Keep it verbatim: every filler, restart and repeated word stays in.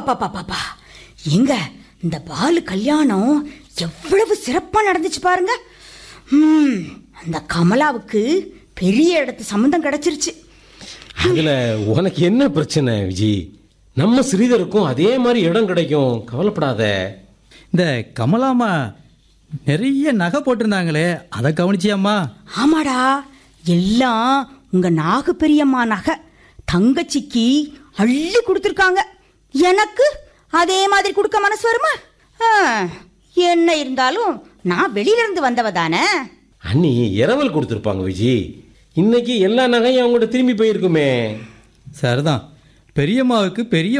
பாப்பா எங்க இந்த பாலு கல்யாணம் எவ்வளவு சிறப்பா நடந்துச்சு பாருங்க. ம், அந்த கமலாவுக்கு பெரிய இடத்து சம்மந்தம் கிடைச்சிருச்சு. அதுல உனக்கு என்ன பிரச்சனை விஜி? நம்ம ஸ்ரீதருக்கும் அதே மாதிரி இடம் கிடைக்கும், கவலைப்படாத. இந்த கமலாமா நிறைய நகை போட்டிருந்தாங்களே, அதை கவனிச்சியாம்மா? ஆமாடா, எல்லாம் உங்க நாகு பெரியம்மா நகை. தங்கச்சிக்கு அள்ளி கொடுத்துருக்காங்க. எனக்கு அதே மாதிரி கொடுக்க மனசு வருமா? ஆ, என்ன இருந்தாலும் நான் வெளியில இருந்து வந்தவ தானே. அண்ணி இரவல் கொடுத்துருப்பாங்க விஜி. இன்னைக்கு எல்லா நகையும் அவங்கள்ட்ட திரும்பி போயிருக்குமே. சரிதான், பெரியம்மாவுக்கு பெரிய